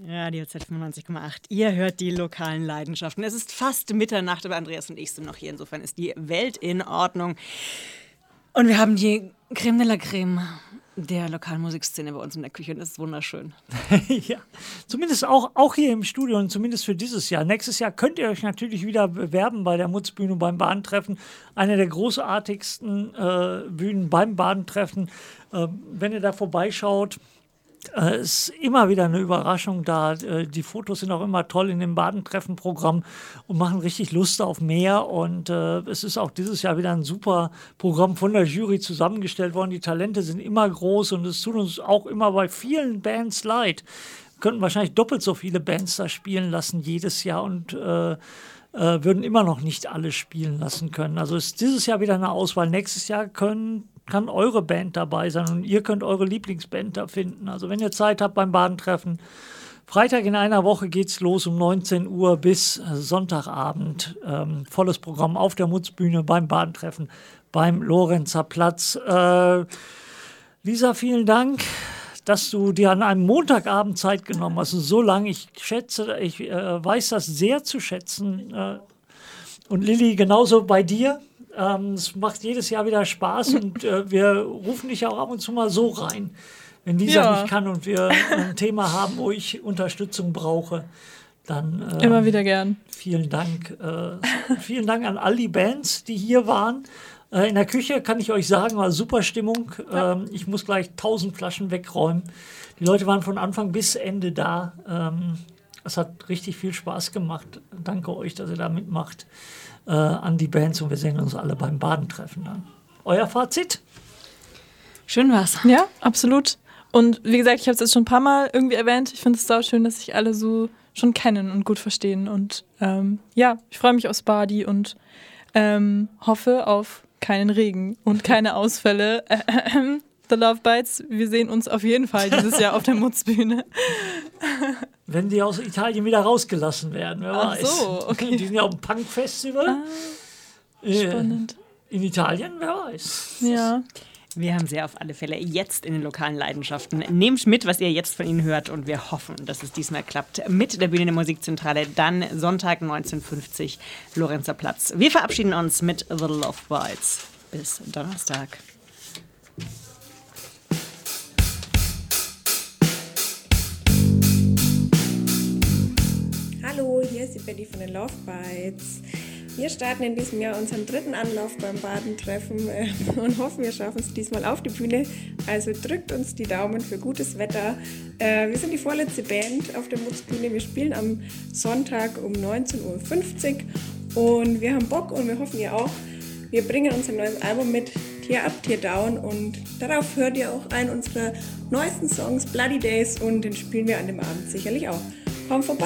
Radio Z95,8. Ihr hört die lokalen Leidenschaften. Es ist fast Mitternacht, aber Andreas und ich sind noch hier. Insofern ist die Welt in Ordnung. Und wir haben die Creme de la Creme der lokalen Musikszene bei uns in der Küche. Und das ist wunderschön. Ja, zumindest auch hier im Studio und zumindest für dieses Jahr. Nächstes Jahr könnt ihr euch natürlich wieder bewerben bei der Mutzbühne beim Badentreffen. Eine der großartigsten Bühnen beim Badentreffen. Wenn ihr da vorbeischaut, ist immer wieder eine Überraschung da. Die Fotos sind auch immer toll in dem Badentreffen-Programm und machen richtig Lust auf mehr. Und es ist auch dieses Jahr wieder ein super Programm von der Jury zusammengestellt worden. Die Talente sind immer groß und es tut uns auch immer bei vielen Bands leid. Wir könnten wahrscheinlich doppelt so viele Bands da spielen lassen jedes Jahr und würden immer noch nicht alle spielen lassen können. Also ist dieses Jahr wieder eine Auswahl. Nächstes Jahr kann eure Band dabei sein und ihr könnt eure Lieblingsband da finden. Also wenn ihr Zeit habt beim Badentreffen, Freitag in einer Woche geht's los um 19 Uhr bis Sonntagabend. Volles Programm auf der Mutzbühne beim Badentreffen beim Lorenzer Platz. Lisa, vielen Dank, dass du dir an einem Montagabend Zeit genommen hast. So lange. Ich weiß das sehr zu schätzen. Und Lilly, genauso bei dir. Es macht jedes Jahr wieder Spaß und wir rufen dich auch ab und zu mal so rein, wenn Lisa nicht kann und wir ein Thema haben, wo ich Unterstützung brauche. Dann immer wieder gern. Vielen Dank. Vielen Dank an all die Bands, die hier waren. In der Küche kann ich euch sagen, war super Stimmung. Ich muss gleich 1000 Flaschen wegräumen. Die Leute waren von Anfang bis Ende da. Es hat richtig viel Spaß gemacht. Danke euch, dass ihr da mitmacht. An die Bands und wir sehen uns alle beim Badentreffen dann. Euer Fazit? Schön war's. Ja, absolut. Und wie gesagt, ich habe es jetzt schon ein paar Mal irgendwie erwähnt. Ich finde es sau schön, dass sich alle so schon kennen und gut verstehen. Und ich freue mich aufs Badi und hoffe auf keinen Regen und keine Ausfälle. The Love Bites, wir sehen uns auf jeden Fall dieses Jahr auf der Mutzbühne. Wenn die aus Italien wieder rausgelassen werden, wer weiß. Ach so, okay. Die sind ja auf dem Punk-Festival. Spannend. In Italien, wer weiß. Ja. Wir haben sie auf alle Fälle jetzt in den lokalen Leidenschaften. Nehmt mit, was ihr jetzt von ihnen hört und wir hoffen, dass es diesmal klappt. Mit der Bühne der Musikzentrale, dann Sonntag 19:50 Lorenzer Platz. Wir verabschieden uns mit The Love Bites. Bis Donnerstag. Hallo, hier ist die Betty von den Love Bites. Wir starten in diesem Jahr unseren 3. Anlauf beim Badentreffen und hoffen, wir schaffen es diesmal auf die Bühne. Also drückt uns die Daumen für gutes Wetter. Wir sind die vorletzte Band auf der Mutzbühne. Wir spielen am Sonntag um 19:50 Uhr und wir haben Bock und wir hoffen, ihr auch. Wir bringen unser neues Album mit, Tear Up, Tear Down, und darauf hört ihr auch einen unserer neuesten Songs, Bloody Days, und den spielen wir an dem Abend sicherlich auch. Kommt vorbei!